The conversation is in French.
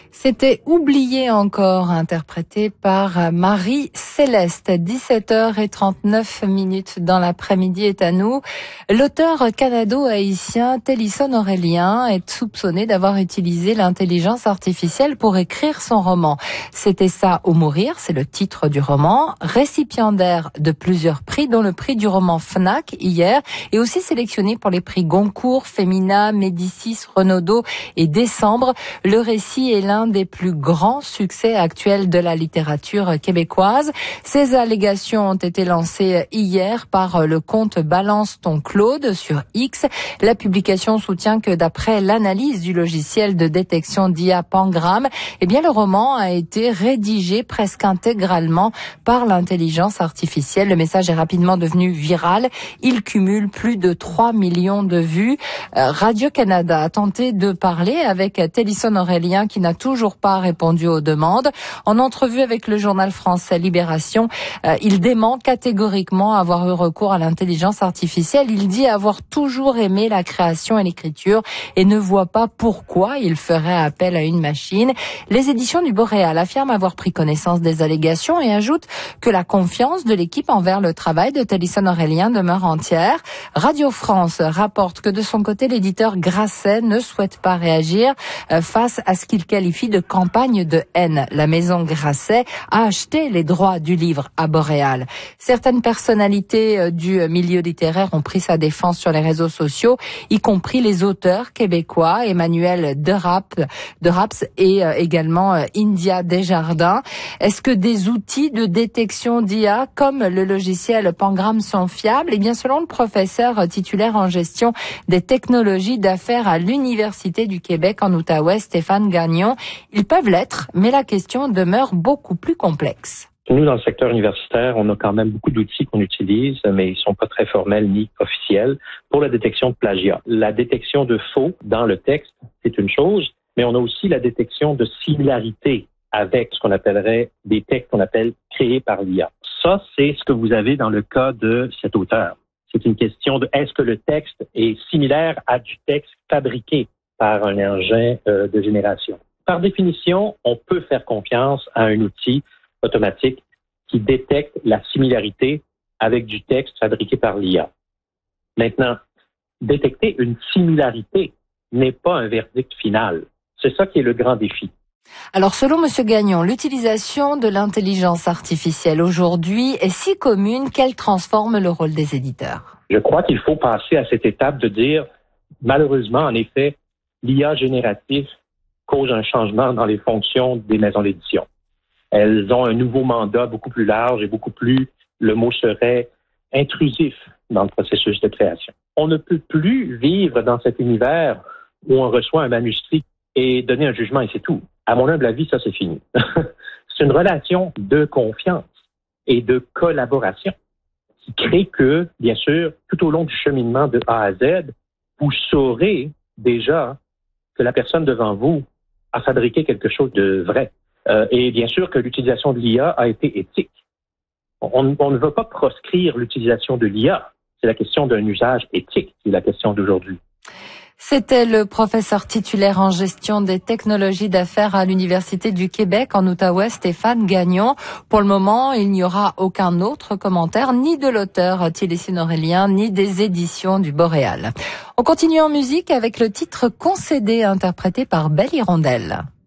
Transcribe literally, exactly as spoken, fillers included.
C'était Oublié encore, interprété par Marie-Céleste. dix-sept heures trente-neuf minutes dans l'après-midi est à nous. L'auteur canado-haïtien Télisson Aurélien est soupçonné d'avoir utilisé l'intelligence artificielle pour écrire son roman. C'était ça ou mourir, c'est le titre du roman. Récipiendaire de plusieurs prix, dont le prix du roman Fnac hier, et aussi sélectionné pour les prix Goncourt, Femina, Médicis, Renaudot et Décembre. Le récit est l'un des plus grands succès actuels de la littérature québécoise. Ces allégations ont été lancées hier par le compte Balance ton Claude sur X. La publication soutient que d'après l'analyse du logiciel de détection d'I A Pangram, eh bien le roman a été rédigé presque intégralement par l'intelligence artificielle. Le message est rapidement devenu viral. Il cumule plus de trois millions de vues. Euh, Radio-Canada a tenté de parler avec Télisson Aurélien qui n'a toujours pas répondu aux demandes. En entrevue avec le journal français Libération, euh, il dément catégoriquement avoir eu recours à l'intelligence artificielle. Il dit avoir toujours aimé la création et l'écriture et ne voit pas pourquoi il ferait appel à une machine. Les éditions du Boréal affirment avoir pris connaissance des allégations et ajoutent que la confiance de l'équipe envers le travail de Télisson Aurélien demeure entière. Radio France rapporte que de son côté, l'éditeur Grasset ne souhaite pas réagir euh, face à ce qu'il qualifie de campagne de haine. La maison Grasset a acheté les droits du livre à Boréal. Certaines personnalités du milieu littéraire ont pris sa défense sur les réseaux sociaux, y compris les auteurs québécois, Emmanuel Deraps, Deraps et également India Desjardins. Est-ce que des outils de détection d'I A comme le logiciel Pangram sont fiables? Eh bien, selon le professeur titulaire en gestion des technologies d'affaires à l'Université du Québec en Outaouais, Stéphane Gagnon, ils peuvent l'être, mais la question demeure beaucoup plus complexe. Nous, dans le secteur universitaire, on a quand même beaucoup d'outils qu'on utilise, mais ils sont pas très formels ni officiels pour la détection de plagiat. La détection de faux dans le texte, c'est une chose, mais on a aussi la détection de similarité avec ce qu'on appellerait des textes qu'on appelle créés par l'I A. Ça, c'est ce que vous avez dans le cas de cet auteur. C'est une question de est-ce que le texte est similaire à du texte fabriqué par un engin euh, de génération. Par définition, on peut faire confiance à un outil automatique qui détecte la similarité avec du texte fabriqué par l'I A. Maintenant, détecter une similarité n'est pas un verdict final. C'est ça qui est le grand défi. Alors, selon Monsieur Gagnon, l'utilisation de l'intelligence artificielle aujourd'hui est si commune qu'elle transforme le rôle des éditeurs. Je crois qu'il faut passer à cette étape de dire, malheureusement, en effet, l'I A générative cause un changement dans les fonctions des maisons d'édition. Elles ont un nouveau mandat beaucoup plus large et beaucoup plus, le mot serait, intrusif dans le processus de création. On ne peut plus vivre dans cet univers où on reçoit un manuscrit et donner un jugement et c'est tout. À mon humble avis, ça c'est fini. C'est une relation de confiance et de collaboration qui crée que, bien sûr, tout au long du cheminement de A à Z, vous saurez déjà que la personne devant vous a fabriqué quelque chose de vrai. Euh, et bien sûr que l'utilisation de l'I A a été éthique. On, on ne veut pas proscrire l'utilisation de l'I A. C'est la question d'un usage éthique qui est la question d'aujourd'hui. C'était le professeur titulaire en gestion des technologies d'affaires à l'Université du Québec en Outaouais, Stéphane Gagnon. Pour le moment, il n'y aura aucun autre commentaire, ni de l'auteur Télisson Aurélien, ni des éditions du Boréal. On continue en musique avec le titre Concédé, interprété par Belle Hirondelle.